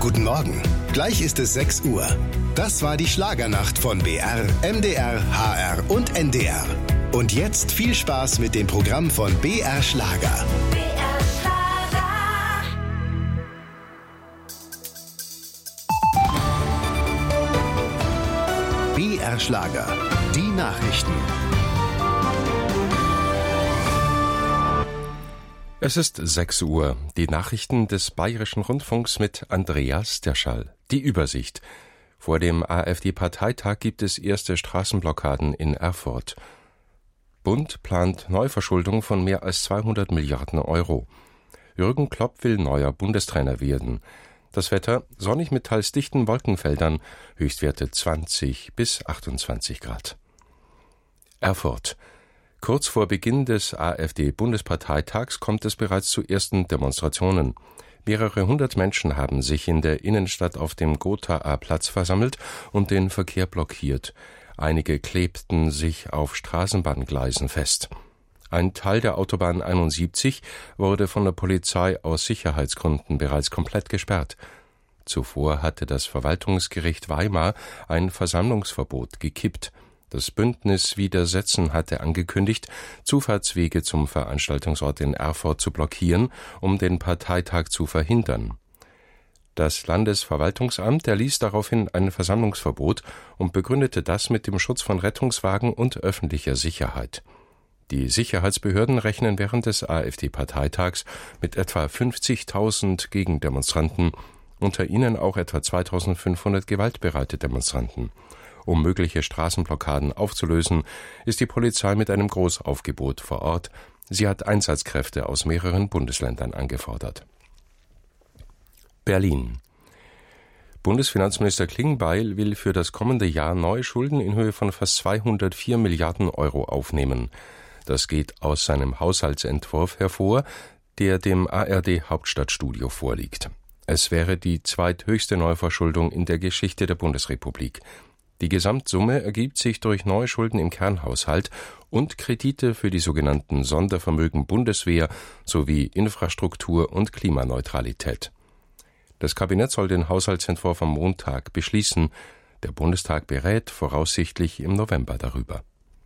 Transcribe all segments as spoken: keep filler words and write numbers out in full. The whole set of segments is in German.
Guten Morgen. Gleich ist es sechs Uhr. Das war die Schlagernacht von B R, M D R, H R und N D R. Und jetzt viel Spaß mit dem Programm von B R Schlager. B R Schlager. B R Schlager. Die Nachrichten. Es ist sechs Uhr. Die Nachrichten des Bayerischen Rundfunks mit Andreas Derschall. Die Übersicht. Vor dem AfD-Parteitag gibt es erste Straßenblockaden in Erfurt. Bund plant Neuverschuldung von mehr als zweihundert Milliarden Euro. Jürgen Klopp will neuer Bundestrainer werden. Das Wetter sonnig mit teils dichten Wolkenfeldern, Höchstwerte zwanzig bis achtundzwanzig Grad. Erfurt. Kurz vor Beginn des AfD-Bundesparteitags kommt es bereits zu ersten Demonstrationen. Mehrere hundert Menschen haben sich in der Innenstadt auf dem Gothaer Platz versammelt und den Verkehr blockiert. Einige klebten sich auf Straßenbahngleisen fest. Ein Teil der Autobahn einundsiebzig wurde von der Polizei aus Sicherheitsgründen bereits komplett gesperrt. Zuvor hatte das Verwaltungsgericht Weimar ein Versammlungsverbot gekippt. Das Bündnis Widersetzen hatte angekündigt, Zufahrtswege zum Veranstaltungsort in Erfurt zu blockieren, um den Parteitag zu verhindern. Das Landesverwaltungsamt erließ daraufhin ein Versammlungsverbot und begründete das mit dem Schutz von Rettungswagen und öffentlicher Sicherheit. Die Sicherheitsbehörden rechnen während des AfD-Parteitags mit etwa fünfzigtausend Gegendemonstranten, unter ihnen auch etwa zweitausendfünfhundert gewaltbereite Demonstranten. Um mögliche Straßenblockaden aufzulösen, ist die Polizei mit einem Großaufgebot vor Ort. Sie hat Einsatzkräfte aus mehreren Bundesländern angefordert. Berlin. Bundesfinanzminister Klingbeil will für das kommende Jahr neue Schulden in Höhe von fast zweihundertvier Milliarden Euro aufnehmen. Das geht aus seinem Haushaltsentwurf hervor, der dem A R D-Hauptstadtstudio vorliegt. Es wäre die zweithöchste Neuverschuldung in der Geschichte der Bundesrepublik. Die Gesamtsumme ergibt sich durch Neuschulden im Kernhaushalt und Kredite für die sogenannten Sondervermögen Bundeswehr sowie Infrastruktur und Klimaneutralität. Das Kabinett soll den Haushaltsentwurf am Montag beschließen. Der Bundestag berät voraussichtlich im November darüber.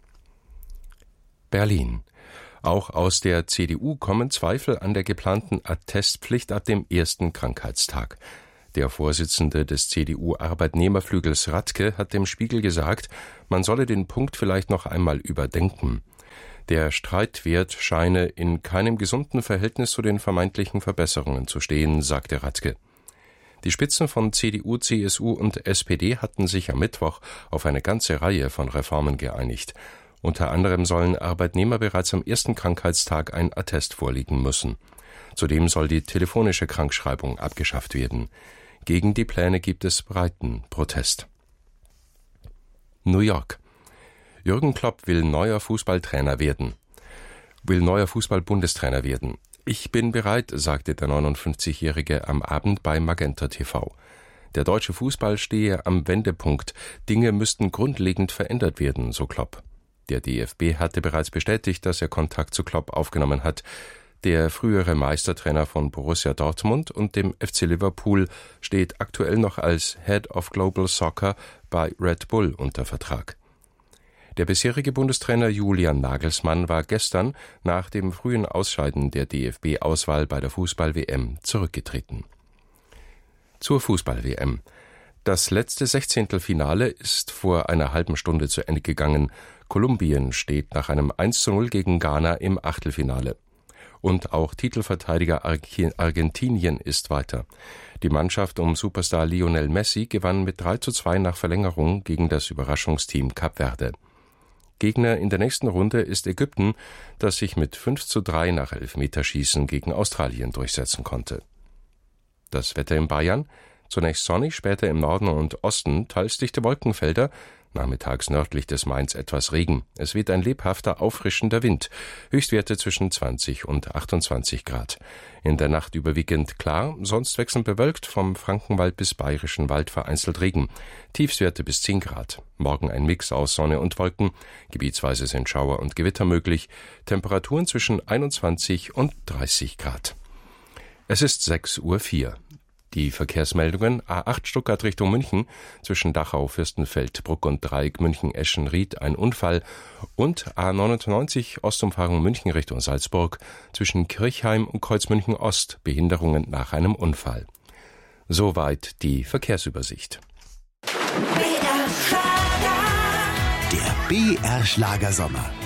Berlin. Auch aus der C D U kommen Zweifel an der geplanten Attestpflicht ab dem ersten Krankheitstag. Der Vorsitzende des C D U-Arbeitnehmerflügels Radke hat dem Spiegel gesagt, man solle den Punkt vielleicht noch einmal überdenken. Der Streitwert scheine in keinem gesunden Verhältnis zu den vermeintlichen Verbesserungen zu stehen, sagte Radke. Die Spitzen von C D U, C S U und S P D hatten sich am Mittwoch auf eine ganze Reihe von Reformen geeinigt. Unter anderem sollen Arbeitnehmer bereits am ersten Krankheitstag ein Attest vorlegen müssen. Zudem soll die telefonische Krankschreibung abgeschafft werden. Gegen die Pläne gibt es breiten Protest. New York. Jürgen Klopp will neuer Fußballtrainer werden. Will neuer Fußball-Bundestrainer werden. Ich bin bereit, sagte der neunundfünfzigjährige am Abend bei Magenta T V. Der deutsche Fußball stehe am Wendepunkt. Dinge müssten grundlegend verändert werden, so Klopp. Der D F B hatte bereits bestätigt, dass er Kontakt zu Klopp aufgenommen hat. Der frühere Meistertrainer von Borussia Dortmund und dem F C Liverpool steht aktuell noch als Head of Global Soccer bei Red Bull unter Vertrag. Der bisherige Bundestrainer Julian Nagelsmann war gestern nach dem frühen Ausscheiden der D F B-Auswahl bei der Fußball-W M zurückgetreten. Zur Fußball-W M. Das letzte Sechzehntelfinale ist vor einer halben Stunde zu Ende gegangen. Kolumbien steht nach einem eins zu null gegen Ghana im Achtelfinale. Und auch Titelverteidiger Argentinien ist weiter. Die Mannschaft um Superstar Lionel Messi gewann mit drei zu zwei nach Verlängerung gegen das Überraschungsteam Kap Verde. Gegner in der nächsten Runde ist Ägypten, das sich mit fünf zu drei nach Elfmeterschießen gegen Australien durchsetzen konnte. Das Wetter in Bayern: zunächst sonnig, später im Norden und Osten teils dichte Wolkenfelder, nachmittags nördlich des Mains etwas Regen. Es weht ein lebhafter, auffrischender Wind. Höchstwerte zwischen zwanzig und achtundzwanzig Grad. In der Nacht überwiegend klar, sonst wechselnd bewölkt, vom Frankenwald bis Bayerischen Wald vereinzelt Regen. Tiefstwerte bis zehn Grad. Morgen ein Mix aus Sonne und Wolken. Gebietsweise sind Schauer und Gewitter möglich. Temperaturen zwischen einundzwanzig und dreißig Grad. Es ist sechs Uhr vier. Die Verkehrsmeldungen: A acht Stuttgart Richtung München, zwischen Dachau, Fürstenfeld, Bruck und Dreieck, München, Eschen, Ried, ein Unfall. Und A neunundneunzig Ostumfahrung München Richtung Salzburg, zwischen Kirchheim und Kreuzmünchen Ost, Behinderungen nach einem Unfall. Soweit die Verkehrsübersicht. Der B R Schlagersommer.